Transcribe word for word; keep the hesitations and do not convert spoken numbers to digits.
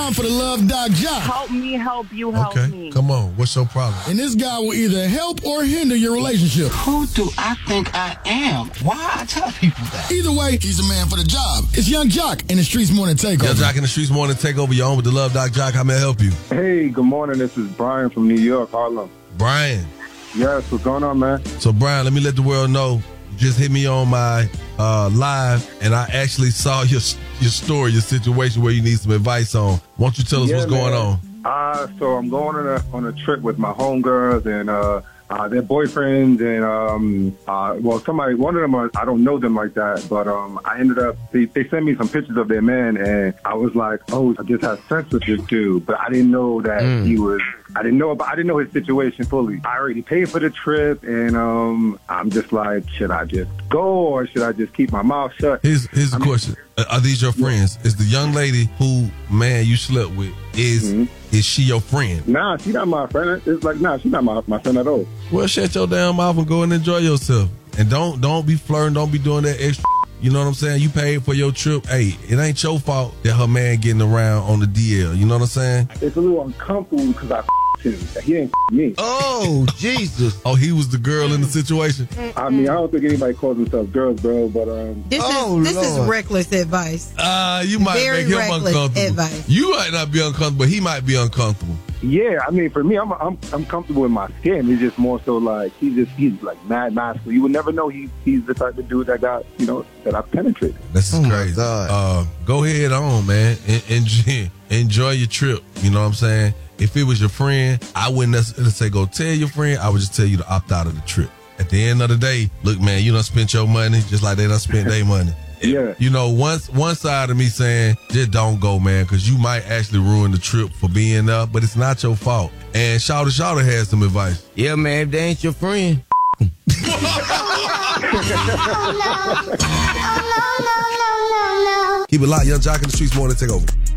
For the Love Doc Joc. Help me, help you, help okay. me. Come on, what's your problem? And this guy will either help or hinder your relationship. Who do I think I am? Why I tell people that? Either way, he's the man for the job. It's Young Joc in the Streets Morning Takeover. Young Joc in the Streets Morning Takeover. You're on with the Love Doc Joc. How may I help you? Hey, good morning. This is Brian from New York, Harlem. Brian. Yes, what's going on, man? So, Brian, let me let the world know. You just hit me on my uh, live, and I actually saw your your story, your situation where you need some advice on. Why don't you tell us yeah, what's going man. on? Uh, so I'm going on a on a trip with my homegirls and uh, uh, their boyfriends, and um, uh, well, somebody, one of them, are, I don't know them like that, but um, I ended up, they, they sent me some pictures of their man, and I was like, oh, I just had sex with this dude, but I didn't know that mm. he was. I didn't know about, I didn't know his situation fully. I already paid for the trip, and um, I'm just like, should I just go or should I just keep my mouth shut? Here's, here's the mean, question: Are these your friends? Is the young lady who man you slept with is mm-hmm. is she your friend? Nah, she's not my friend. It's like nah, she's not my my friend at all. Well, shut your damn mouth and go and enjoy yourself, and don't don't be flirting, don't be doing that extra. You know what I'm saying? You paid for your trip. Hey, it ain't your fault that her man getting around on the D L. You know what I'm saying? It's a little uncomfortable because I him. He didn't me. Oh, Jesus. Oh, he was the girl in the situation? I mean, I don't think anybody calls themselves girls, bro, but um. This oh, is this Lord. is reckless advice. Uh, you might Very make him reckless uncomfortable. Advice. You might not be uncomfortable, but he might be uncomfortable. Yeah, I mean, for me, I'm I'm I'm comfortable in my skin. It's just more so like he's just he's like mad masculine. You would never know he he's the type of dude that got you know that I penetrated. This is oh crazy. Uh, go ahead on, man. En- enjoy, enjoy your trip. You know what I'm saying? If it was your friend, I wouldn't necessarily say go tell your friend. I would just tell you to opt out of the trip. At the end of the day, look, man, you done spent your money just like they done spent their money. Yeah. You know, once one side of me saying, just don't go, man, because you might actually ruin the trip for being there, but it's not your fault. And Shawty Shawty has some advice. Yeah, man, if they ain't your friend. Oh, no. Oh, no, no, no, no, no, no. Keep it locked, Young Joc in the Streets Morning Takeover.